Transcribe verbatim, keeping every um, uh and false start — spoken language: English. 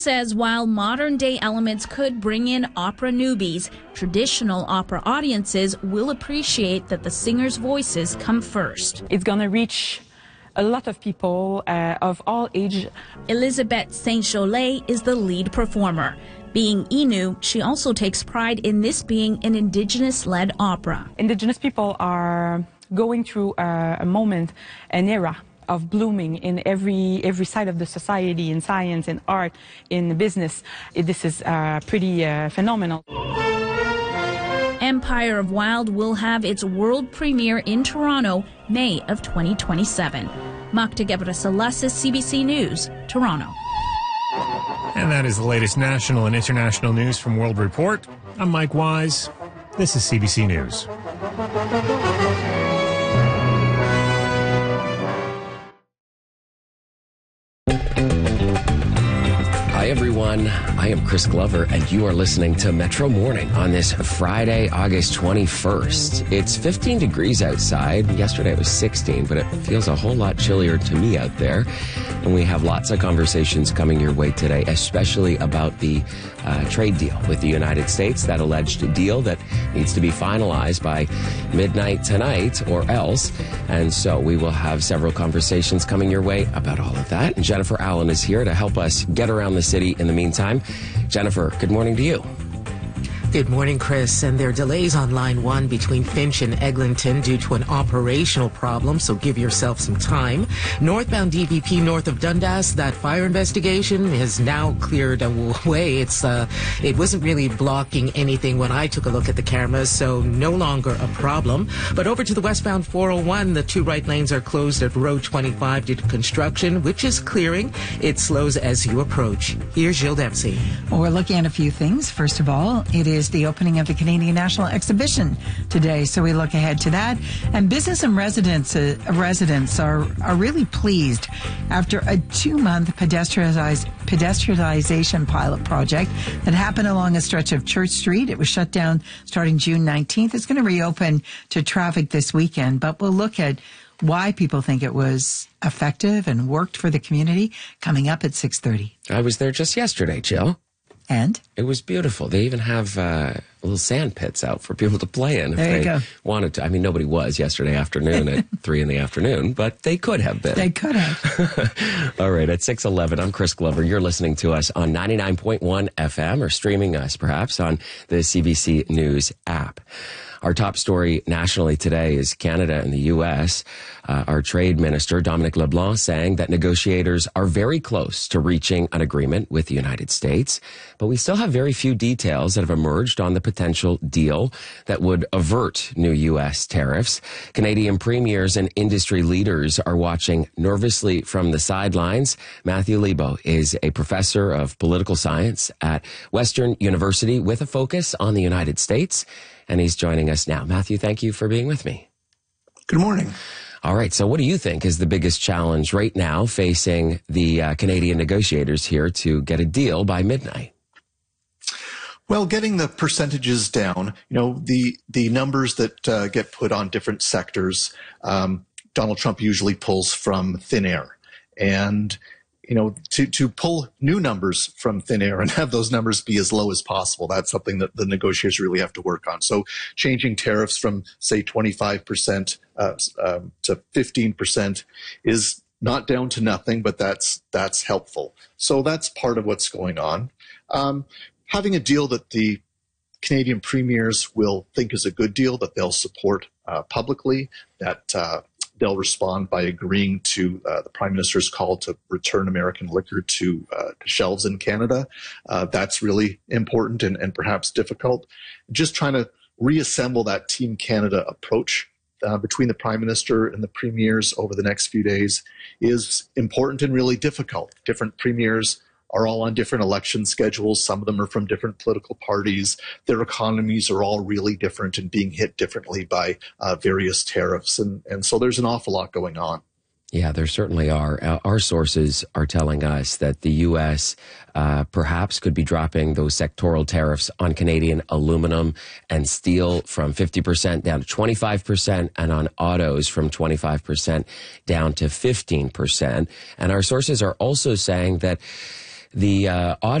Says while modern-day elements could bring in opera newbies, traditional opera audiences will appreciate that the singers' voices come first. It's going to reach a lot of people uh, of all age. Elizabeth Saint-Cholet is the lead performer. Being Innu, she also takes pride in this being an Indigenous-led opera. Indigenous people are going through a, a moment, an era of blooming in every every side of the society, in science, in art, in business. This is uh, pretty uh, phenomenal. Empire of Wild will have its world premiere in Toronto, May of twenty twenty-seven. Magda Gebrselassie, C B C News, Toronto. And that is the latest national and international news from World Report. I'm Mike Wise. This is C B C News. Hi, everyone. I am Chris Glover, and you are listening to Metro Morning on this Friday, August twenty-first. It's fifteen degrees outside. Yesterday it was sixteen, but it feels a whole lot chillier to me out there. And we have lots of conversations coming your way today, especially about the uh, trade deal with the United States, that alleged deal that needs to be finalized by midnight tonight or else. And so we will have several conversations coming your way about all of that. And Jennifer Allen is here to help us get around the city in the meantime. Jennifer, good morning to you. Good morning, Chris. And there are delays on Line one between Finch and Eglinton due to an operational problem, so give yourself some time. Northbound D V P north of Dundas, that fire investigation has now cleared away. It's uh, it wasn't really blocking anything when I took a look at the cameras, so no longer a problem. But over to the westbound four oh one, the two right lanes are closed at Road twenty-five due to construction, which is clearing. It slows as you approach. Here's Jill Dempsey. Well, we're looking at a few things. First of all, it is the opening of the Canadian National Exhibition today, so we look ahead to that. And business and residents uh, residents are are really pleased after a two-month pedestrianiz- pedestrianization pilot project that happened along a stretch of Church Street. It was shut down starting June nineteenth. It's going to reopen to traffic this weekend, but we'll look at why people think it was effective and worked for the community coming up at six thirty. I was there just yesterday, Jill. And? It was beautiful. They even have uh, little sand pits out for people to play in if there you they go. wanted to. I mean, nobody was yesterday afternoon at three in the afternoon, but they could have been. They could have. All right, at six eleven, I'm Chris Glover. You're listening to us on ninety-nine point one F M or streaming us perhaps on the C B C News app. Our top story nationally today is Canada and the U S. Uh, our trade minister, Dominic LeBlanc, saying that negotiators are very close to reaching an agreement with the United States. But we still have very few details that have emerged on the potential deal that would avert new U S tariffs. Canadian premiers and industry leaders are watching nervously from the sidelines. Matthew Lebo is a professor of political science at Western University with a focus on the United States. And he's joining us now. Matthew, thank you for being with me. Good morning. All right. So what do you think is the biggest challenge right now facing the uh, Canadian negotiators here to get a deal by midnight? Well, getting the percentages down, you know, the, the numbers that uh, get put on different sectors, um, Donald Trump usually pulls from thin air. And you know, to, to pull new numbers from thin air and have those numbers be as low as possible, that's something that the negotiators really have to work on. So changing tariffs from, say, twenty-five percent uh, um, to fifteen percent is not down to nothing, but that's that's helpful. So that's part of what's going on. Um, having a deal that the Canadian premiers will think is a good deal, that they'll support uh, publicly, that uh, they'll respond by agreeing to uh, the Prime Minister's call to return American liquor to, uh, to shelves in Canada. Uh, that's really important and, and perhaps difficult. Just trying to reassemble that Team Canada approach uh, between the Prime Minister and the premiers over the next few days is important and really difficult. Different premiers are all on different election schedules. Some of them are from different political parties. Their economies are all really different and being hit differently by uh, various tariffs. And, and so there's an awful lot going on. Yeah, there certainly are. Uh, our sources are telling us that the U S uh, perhaps could be dropping those sectoral tariffs on Canadian aluminum and steel from fifty percent down to twenty-five percent and on autos from twenty-five percent down to fifteen percent. And our sources are also saying that The uh, auto